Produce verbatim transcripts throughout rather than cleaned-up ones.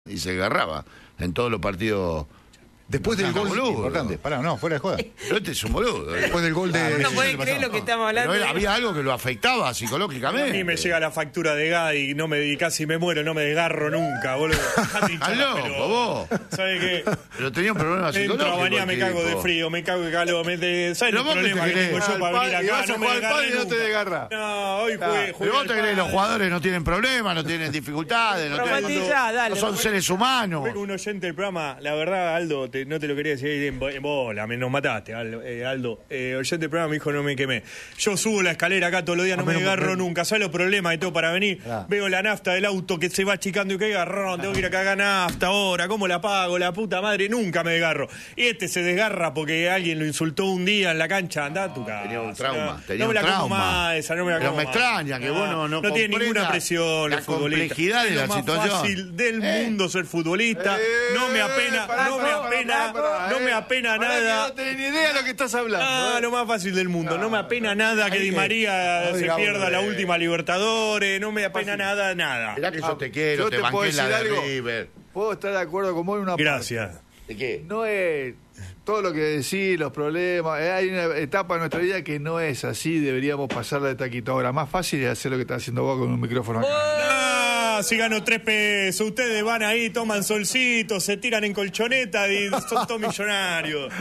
y se agarraba en todos los partidos. Después del gol boludo. importante, pará, no, fuera de joda. Pero este es un boludo. Después del gol de... No puede creer lo que estamos hablando. Pero él, había algo que lo afectaba psicológicamente. A mí me llega la factura de gas y no me, y casi me muero, no me desgarro nunca, boludo. Estás loco, vos. ¿Sabes qué? Pero tenía un problema Entro psicológico. a bañar, me cago de frío, me cago de calor. Me de... ¿Sabes Pero los vos qué problemas te que tengo crees. yo para venir Y acá? vas a No me jugar al desgarré pádel y no te nunca. desgarra. No, hoy jugué, jugué Pero vos al te crees, los pádel. jugadores no tienen problemas, no tienen dificultades, no, tienen- Romantizá, dale, no son romantizá. seres humanos. Fue con un oyente del programa, la verdad, Aldo, te- no te lo quería decir en, en bola, me, nos mataste, Aldo. Eh, Aldo. Eh, oyente del programa me dijo, no me quemé. Yo subo la escalera acá todos los días, no A me menos agarro porque- nunca. ¿Sabes los problemas que tengo para venir? Ah. Veo la nafta del auto que se va achicando y que agarrón, tengo que ir a cagar nafta ahora, ¿cómo la pago? La puta madre, nunca me desgarro. Y este se desgarra porque alguien lo insultó un día en la cancha, andá a tu casa. Tenía un trauma, No, tenía no un me la como trauma. más esa, no me la Pero como me más. extraña que vos no- no No tiene comprendas ninguna presión la los futbolistas. complejidad de Es la lo más situación. fácil del ¿Eh? mundo ser futbolista. no me apena, pará, no me pará, apena, pará, pará, no eh. me apena Pará que nada. no tenés ni idea de lo que estás hablando. Ah, eh. lo más fácil del mundo. No me apena nada que Ahí Di que- María no se digamos pierda de- la última Libertadores. No me apena nada, nada. Mirá que yo te quiero, Yo te, te puedo banqué en la decir de algo. River. Puedo estar de acuerdo con vos en una parte. Gracias. ¿De qué? No es todo lo que decís, los problemas. eh, Hay una etapa en nuestra vida que no es así. Deberíamos pasarla de taquito. Ahora, más fácil es hacer lo que estás haciendo vos con un micrófono acá. Ah, si gano tres pesos, ustedes van ahí, toman solcito, se tiran en colchoneta y son todos millonarios.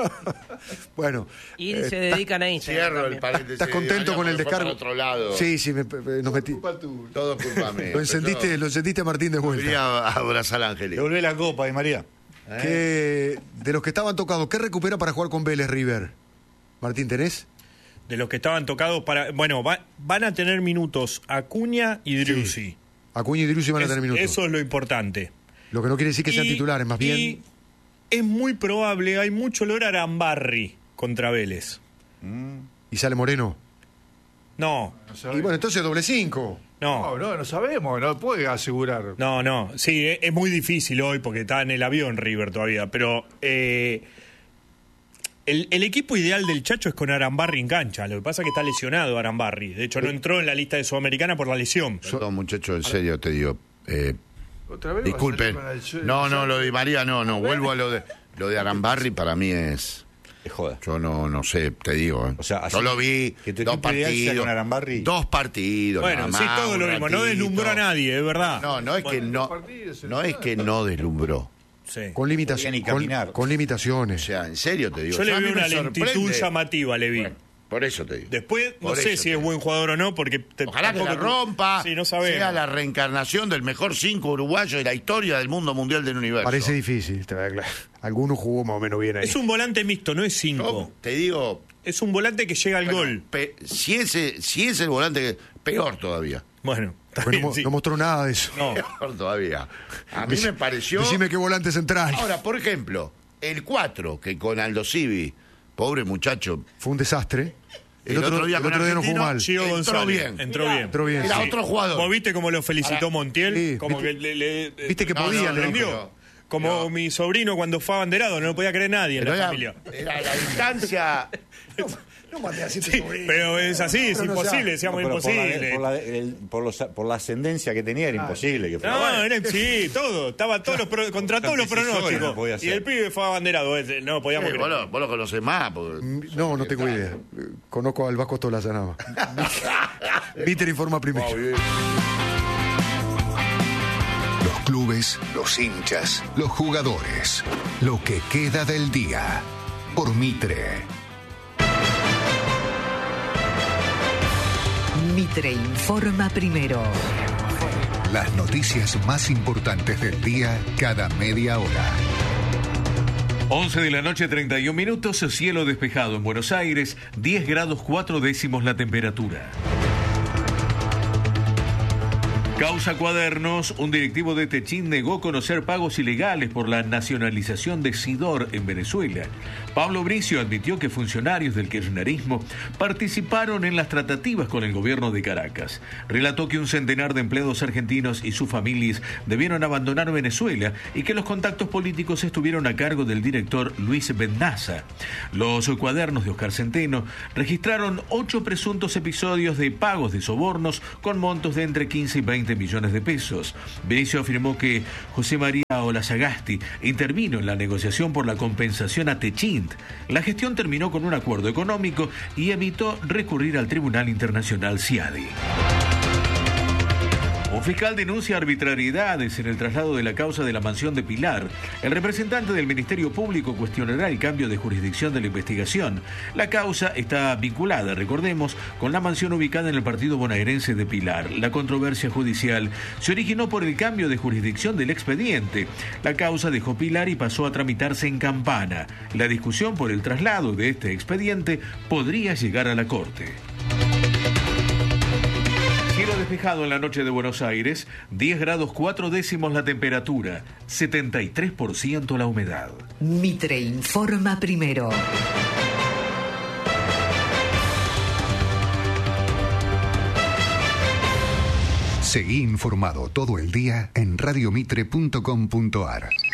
Bueno, Y eh, se dedican a Instagram. Cierro el también. paréntesis. ¿estás contento María, con el porque fue para descargo? otro lado. Sí, sí, me- me- nos metí. Todo culpa mía. Lo encendiste, lo encendiste a Martín de vuelta. Quería abrazar a Ángeles. Devolvé la copa, Di María. Que de los que estaban tocados, ¿qué recupera para jugar con Vélez River? Martín, ¿tenés? De los que estaban tocados para... Bueno, va- van a tener minutos Acuña y Driussi. Acuña y Driussi van a Es- tener minutos. Eso es lo importante. Lo que no quiere decir que sean Y- titulares, más bien. y es muy probable, hay mucho olor a Arambarri contra Vélez. Y sale Moreno. No, Y bueno, entonces doble cinco. no. No, no, no sabemos, no puede asegurar. No, no, sí, es, es muy difícil hoy porque está en el avión River todavía, pero eh, el, el equipo ideal del Chacho es con Arambarri en cancha, lo que pasa es que está lesionado Arambarri, de hecho no entró en la lista de Sudamericana por la lesión. Perdón, muchachos, en serio te digo. Eh, ¿Otra vez disculpen. vas a salir con el- No, no, lo de María no, no. Vuelvo a lo de lo de Arambarri, para mí es... Es joda. Yo no, no sé, te digo. ¿eh? O sea, así yo lo vi, que tu dos equipo ideal sea partidos. con Arambarri. Dos partidos. Bueno, nada sí, más, todo lo un mismo, no ratito. deslumbró a nadie, es verdad. No, no es que no, no es que no deslumbró. Sí. Con limitaciones. Podía ni caminar. Con, con O limitaciones. sea, en serio te digo. Yo le a vi mí me una lentitud sorprende. llamativa, le vi. Bueno, por eso te digo. Después, no Por sé eso si te es digo. buen jugador o no, porque... te- Ojalá que la tampoco- rompa, Sí, no sabemos. sea la reencarnación del mejor cinco uruguayo de la historia del mundo mundial del universo. Parece difícil, te voy a aclarar. Alguno jugó más o menos bien ahí. Es un volante mixto, no es Yo cinco. te digo, Es un volante que llega al bueno, gol. pe- si, ese, si es el volante, peor todavía. Bueno, está Porque bien, no, sí. no mostró nada de eso. No. Peor todavía. A mí me pareció... Decime qué volante central. Ahora, por ejemplo, el cuatro, que con Aldo Civi, pobre muchacho, Fue un desastre. El, El otro, otro día el con otro día no jugó Argentino, mal. Gio Entró González. bien. Entró Mirá, bien. entró bien, era sí. otro jugador. ¿Vos viste cómo lo felicitó Ahora, Montiel? sí, como viste- que le, le- viste que No, podía, no, le no, dijo. pero- Como no. mi sobrino cuando fue abanderado, no lo podía creer nadie en Pero la era, familia. era la distancia... No mandé así Sí, pero es así, es Pero no imposible, sea- decíamos No, pero por la- imposible. Por la, el- por los- por la ascendencia que tenía era imposible que fuera. No, Bueno, era, sí, todo. Estaba todos los pro- contra todos los Antecesores pronósticos. no podía y ser. el pibe fue abanderado, ese, no podíamos Eh, creer. vos, lo, vos lo conocés más. porque- No, no tengo idea. Eh, Conozco al Vasco Tolaza nada más. Víter informa primero. Los clubes, los hinchas, los jugadores. Lo que queda del día. Por Mitre. Mitre informa primero. Las noticias más importantes del día cada media hora. once de la noche, treinta y un minutos, cielo despejado en Buenos Aires, diez grados cuatro décimos la temperatura. Causa Cuadernos, un directivo de Techín negó conocer pagos ilegales por la nacionalización de Sidor en Venezuela. Pablo Bricio admitió que funcionarios del kirchnerismo participaron en las tratativas con el gobierno de Caracas. Relató que un centenar de empleados argentinos y sus familias debieron abandonar Venezuela y que los contactos políticos estuvieron a cargo del director Luis Bendaza. Los Cuadernos de Oscar Centeno registraron ocho presuntos episodios de pagos de sobornos con montos de entre quince y veinte veinte millones de pesos. Benicio afirmó que José María Olazagasti intervino en la negociación por la compensación a Techint. La gestión terminó con un acuerdo económico y evitó recurrir al Tribunal Internacional CIADI. Un fiscal denuncia arbitrariedades en el traslado de la causa de la mansión de Pilar. El representante del Ministerio Público cuestionará el cambio de jurisdicción de la investigación. La causa está vinculada, recordemos, con la mansión ubicada en el partido bonaerense de Pilar. La controversia judicial se originó por el cambio de jurisdicción del expediente. La causa dejó Pilar y pasó a tramitarse en Campana. La discusión por el traslado de este expediente podría llegar a la Corte. Cielo despejado en la noche de Buenos Aires, diez grados cuatro décimos la temperatura, setenta y tres por ciento la humedad. Mitre informa primero. Seguí informado todo el día en radiomitre punto com punto ar.